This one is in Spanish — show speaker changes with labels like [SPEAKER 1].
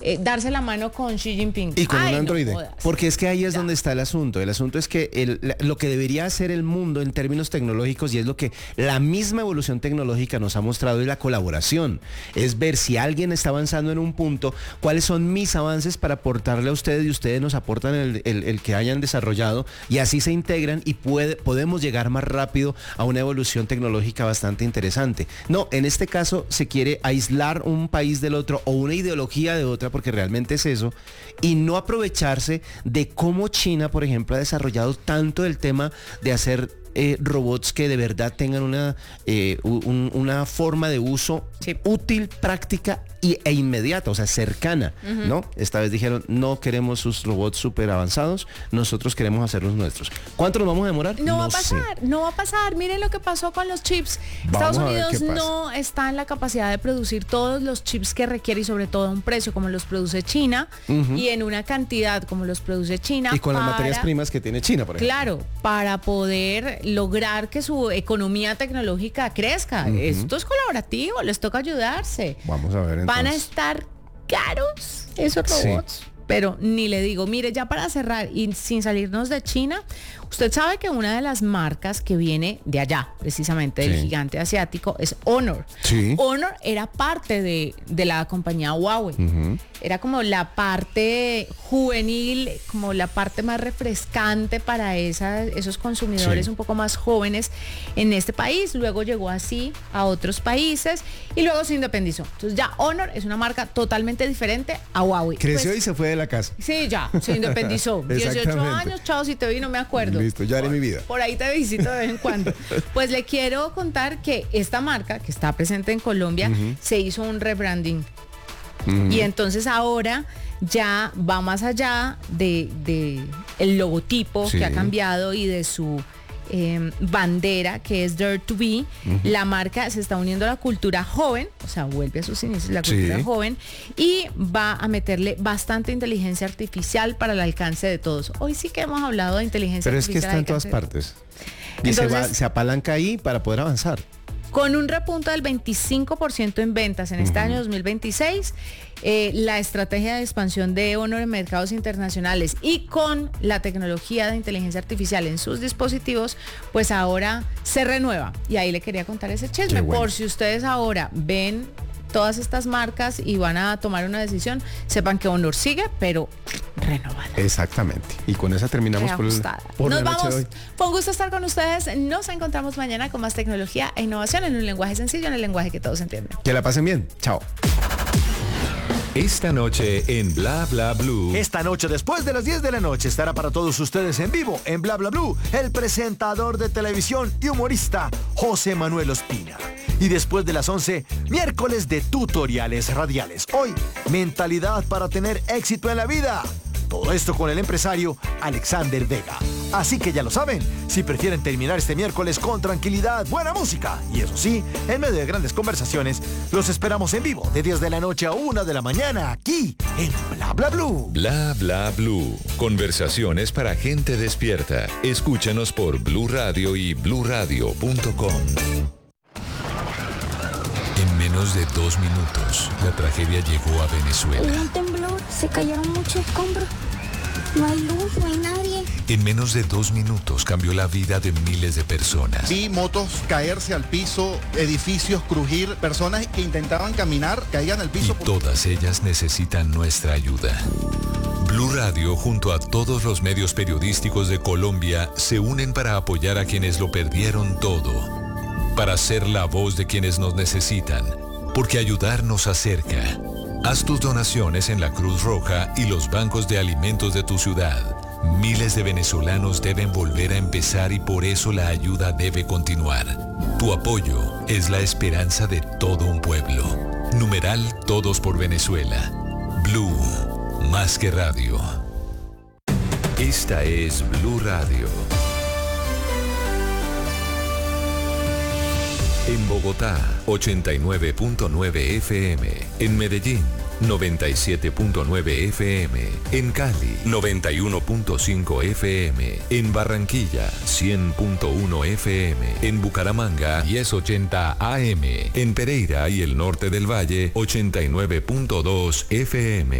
[SPEAKER 1] darse la mano con Xi Jinping.
[SPEAKER 2] Y con un
[SPEAKER 1] Ay,
[SPEAKER 2] androide.
[SPEAKER 1] no jodas.
[SPEAKER 2] Porque es que ahí es
[SPEAKER 1] Ya.
[SPEAKER 2] donde está el asunto. El asunto es que lo que debería hacer el mundo en términos tecnológicos, y es lo que la misma evolución tecnológica nos ha mostrado, es la colaboración. Es ver si alguien está avanzando en un punto, cuáles son mis avances para aportarle a ustedes y ustedes nos aportan el que hayan desarrollado, y así se integran y podemos llegar más rápido a una evolución tecnológica bastante interesante. No, en este caso se quiere aislar un país del otro o una ideología de otra, porque realmente es eso, y no aprovecharse de cómo China, por ejemplo, ha desarrollado tanto el tema de hacer robots que de verdad tengan una forma de uso útil, práctica e inmediata, o sea, cercana, ¿no? Esta vez dijeron, no queremos sus robots súper avanzados, nosotros queremos hacer los nuestros. ¿Cuánto nos vamos a demorar?
[SPEAKER 1] No va a
[SPEAKER 2] sé.
[SPEAKER 1] pasar, no va a pasar. Miren lo que pasó con los chips.
[SPEAKER 2] Vamos
[SPEAKER 1] Estados
[SPEAKER 2] a ver
[SPEAKER 1] Unidos
[SPEAKER 2] qué pasa.
[SPEAKER 1] no está en la capacidad de producir todos los chips que requiere, y sobre todo a un precio como los produce China y en una cantidad como los produce China.
[SPEAKER 2] Y con las materias primas que tiene China, por ejemplo.
[SPEAKER 1] Claro, para poder lograr que su economía tecnológica crezca. Esto es colaborativo, les toca ayudarse.
[SPEAKER 2] Vamos a ver entonces.
[SPEAKER 1] Van a estar caros esos robots.
[SPEAKER 2] Sí.
[SPEAKER 1] Pero ni le digo, mire, ya para cerrar y sin salirnos de China, usted sabe que una de las marcas que viene de allá, precisamente del gigante asiático, es Honor.
[SPEAKER 2] Sí.
[SPEAKER 1] Honor era parte de la compañía Huawei. Era como la parte juvenil, como la parte más refrescante para esos consumidores un poco más jóvenes en este país. Luego llegó así a otros países y luego se independizó. Entonces ya Honor es una marca totalmente diferente a Huawei.
[SPEAKER 2] Creció y se fue de la casa.
[SPEAKER 1] Sí, ya, se independizó. 18
[SPEAKER 2] Exactamente.
[SPEAKER 1] años, chao, si te vi no me acuerdo.
[SPEAKER 2] Listo, ya haré mi vida.
[SPEAKER 1] Por ahí te visito de vez en cuando. Pues le quiero contar que esta marca, que está presente en Colombia, se hizo un rebranding. Y entonces ahora ya va más allá de el logotipo que ha cambiado y de su bandera, que es Dare to Be. La marca se está uniendo a la cultura joven, o sea, vuelve a sus inicios la cultura joven, y va a meterle bastante inteligencia artificial para el alcance de todos. Hoy sí que hemos hablado de inteligencia artificial.
[SPEAKER 2] Pero es que está en todas partes. Y
[SPEAKER 1] entonces,
[SPEAKER 2] se apalanca ahí para poder avanzar.
[SPEAKER 1] Con un repunte del 25% en ventas en este año 2026, la estrategia de expansión de Honor en mercados internacionales y con la tecnología de inteligencia artificial en sus dispositivos, pues ahora se renueva. Y ahí le quería contar ese chisme,
[SPEAKER 2] bueno.
[SPEAKER 1] por si ustedes ahora ven todas estas marcas y van a tomar una decisión, sepan que Honor sigue, pero renovada.
[SPEAKER 2] Exactamente. Y con esa terminamos por
[SPEAKER 1] Nos
[SPEAKER 2] la noche
[SPEAKER 1] vamos.
[SPEAKER 2] de hoy.
[SPEAKER 1] Fue un gusto estar con ustedes. Nos encontramos mañana con más tecnología e innovación en un lenguaje sencillo, en el lenguaje que todos entienden.
[SPEAKER 2] Que la pasen bien. Chao.
[SPEAKER 3] Esta noche en Bla Bla Blue.
[SPEAKER 4] Esta noche, después de las 10 de la noche, estará para todos ustedes en vivo en Bla Bla Blue el presentador de televisión y humorista José Manuel Ospina. Y después de las 11, miércoles de tutoriales radiales. Hoy, mentalidad para tener éxito en la vida. Todo esto con el empresario Alexander Vega. Así que ya lo saben, si prefieren terminar este miércoles con tranquilidad, buena música y eso sí, en medio de grandes conversaciones, los esperamos en vivo de 10 de la noche a 1 de la mañana aquí en Bla Bla Blue.
[SPEAKER 3] Bla Bla Blue. Conversaciones para gente despierta. Escúchanos por Blue Radio y bluradio.com. En menos de 2 minutos, la tragedia llegó a Venezuela.
[SPEAKER 5] Hubo un temblor, se cayeron muchos escombros. No hay luz, no hay nadie.
[SPEAKER 3] En menos de 2 minutos cambió la vida de miles de personas.
[SPEAKER 6] Vi motos caerse al piso, edificios crujir, personas que intentaban caminar, caían al piso.
[SPEAKER 3] Y todas ellas necesitan nuestra ayuda. Blue Radio, junto a todos los medios periodísticos de Colombia, se unen para apoyar a quienes lo perdieron todo. Para ser la voz de quienes nos necesitan, porque ayudar nos acerca. Haz tus donaciones en la Cruz Roja y los bancos de alimentos de tu ciudad. Miles de venezolanos deben volver a empezar y por eso la ayuda debe continuar. Tu apoyo es la esperanza de todo un pueblo. Numeral Todos por Venezuela. Blue, más que radio. Esta es Blue Radio. En Bogotá, 89.9 FM. En Medellín, 97.9 FM. En Cali, 91.5 FM. En Barranquilla, 100.1 FM. En Bucaramanga, 1080 AM. En Pereira y el norte del Valle, 89.2 FM.